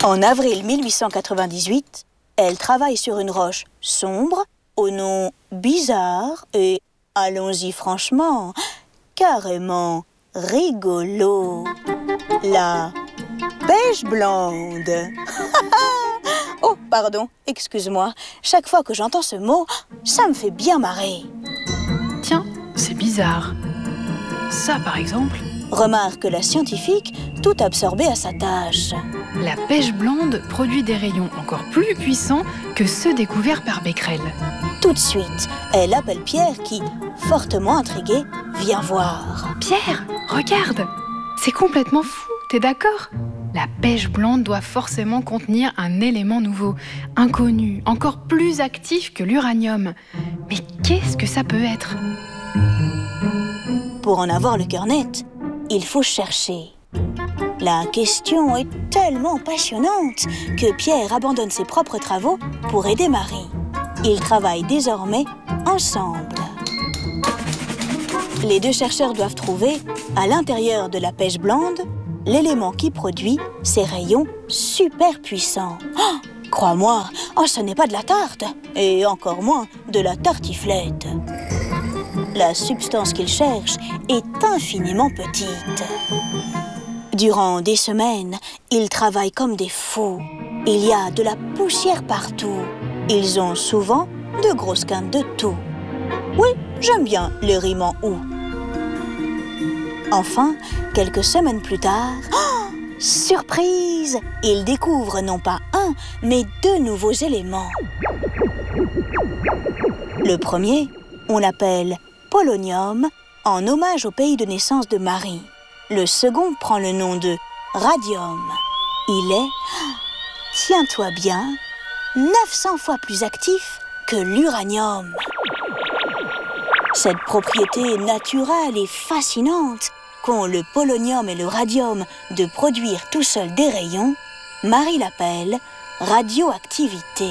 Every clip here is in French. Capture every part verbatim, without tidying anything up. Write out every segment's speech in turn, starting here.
En avril mille huit cent quatre-vingt-dix-huit, elle travaille sur une roche sombre, au nom bizarre et, allons-y franchement, carrément rigolo. La pêche blonde. Oh, pardon, excuse-moi. Chaque fois que j'entends ce mot, ça me fait bien marrer. Tiens, c'est bizarre. Ça, par exemple. Remarque la scientifique, tout absorbée à sa tâche. La pêche blonde produit des rayons encore plus puissants que ceux découverts par Becquerel. Tout de suite, elle appelle Pierre qui, fortement intrigué, vient voir. Pierre, regarde! C'est complètement fou, t'es d'accord? La pêche blonde doit forcément contenir un élément nouveau, inconnu, encore plus actif que l'uranium. Mais qu'est-ce que ça peut être? Pour en avoir le cœur net, il faut chercher. La question est tellement passionnante que Pierre abandonne ses propres travaux pour aider Marie. Ils travaillent désormais ensemble. Les deux chercheurs doivent trouver, à l'intérieur de la pêche blonde, l'élément qui produit ces rayons super puissants. Oh, crois-moi, oh, ce n'est pas de la tarte, et encore moins de la tartiflette. La substance qu'ils cherchent est infiniment petite. Durant des semaines, ils travaillent comme des fous. Il y a de la poussière partout. Ils ont souvent de grosses quintes de tout. Oui, j'aime bien les rimes en ou. Enfin, quelques semaines plus tard, oh, surprise! Ils découvrent non pas un, mais deux nouveaux éléments. Le premier, on l'appelle polonium, en hommage au pays de naissance de Marie. Le second prend le nom de radium. Il est, tiens-toi bien, neuf cents fois plus actif que l'uranium. Cette propriété naturelle et fascinante qu'ont le polonium et le radium de produire tout seuls des rayons, Marie l'appelle radioactivité.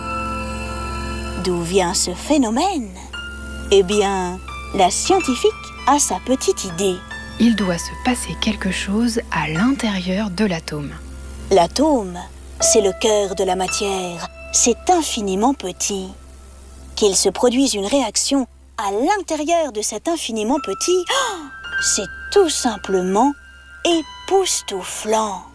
D'où vient ce phénomène? Eh bien, la scientifique a sa petite idée. Il doit se passer quelque chose à l'intérieur de l'atome. L'atome, c'est le cœur de la matière. C'est infiniment petit. Qu'il se produise une réaction à l'intérieur de cet infiniment petit, oh, c'est tout simplement époustouflant.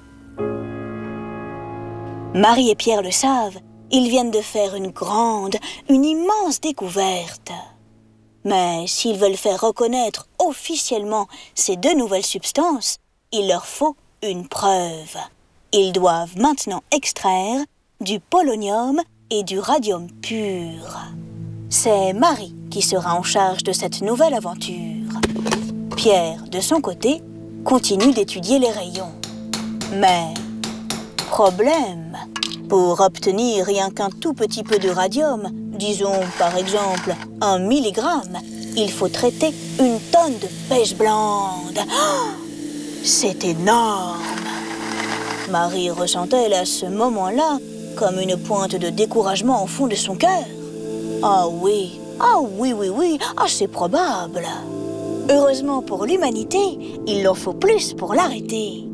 Marie et Pierre le savent, ils viennent de faire une grande, une immense découverte. Mais s'ils veulent faire reconnaître officiellement ces deux nouvelles substances, il leur faut une preuve. Ils doivent maintenant extraire du polonium et du radium pur. C'est Marie qui sera en charge de cette nouvelle aventure. Pierre, de son côté, continue d'étudier les rayons. Mais, problème, pour obtenir rien qu'un tout petit peu de radium, disons par exemple un milligramme, il faut traiter une tonne de pêche blonde. Oh, c'est énorme! Marie ressentait à ce moment-là comme une pointe de découragement au fond de son cœur. Ah oui, ah oui, oui, oui, ah c'est probable. Heureusement pour l'humanité, il en faut plus pour l'arrêter.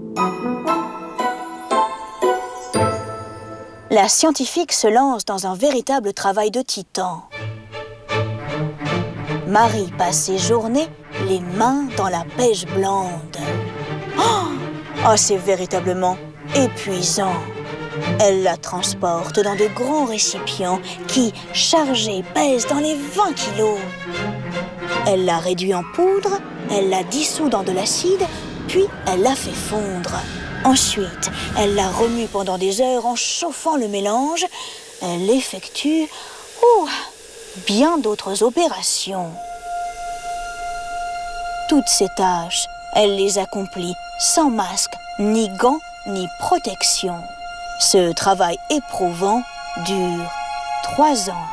La scientifique se lance dans un véritable travail de titan. Marie passe ses journées les mains dans la pêche blonde. Oh, oh, c'est véritablement épuisant. Elle la transporte dans de grands récipients qui, chargés, pèsent dans les vingt kilos. Elle la réduit en poudre, elle la dissout dans de l'acide, puis elle la fait fondre. Ensuite, elle la remue pendant des heures en chauffant le mélange. Elle effectue oh, bien d'autres opérations. Toutes ces tâches, elle les accomplit sans masque, ni gants, ni protection. Ce travail éprouvant dure trois ans.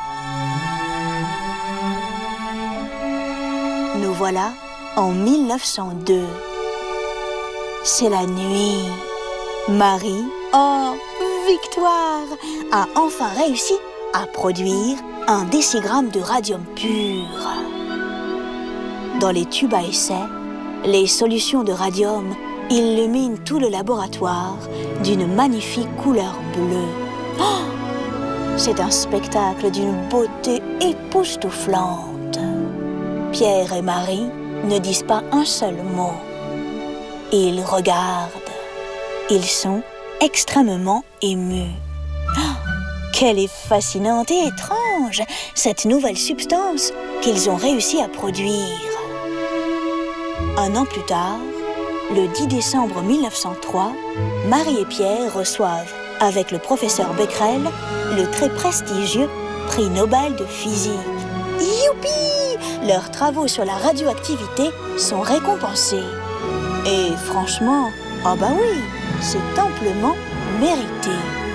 Nous voilà en mille neuf cent deux. C'est la nuit. Marie, oh, victoire, a enfin réussi à produire un décigramme de radium pur. Dans les tubes à essai, les solutions de radium illumine tout le laboratoire d'une magnifique couleur bleue. Oh, c'est un spectacle d'une beauté époustouflante. Pierre et Marie ne disent pas un seul mot. Ils regardent. Ils sont extrêmement émus. Oh, quelle est fascinante et étrange cette nouvelle substance qu'ils ont réussi à produire. Un an plus tard, le dix décembre mille neuf cent trois, Marie et Pierre reçoivent, avec le professeur Becquerel, le très prestigieux prix Nobel de physique. Youpi! Leurs travaux sur la radioactivité sont récompensés. Et franchement, ah bah oui, c'est amplement mérité.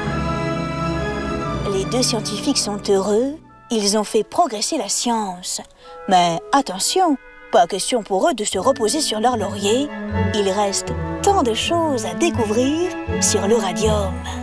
Les deux scientifiques sont heureux, ils ont fait progresser la science. Mais attention, pas question pour eux de se reposer sur leur laurier. Il reste tant de choses à découvrir sur le radium.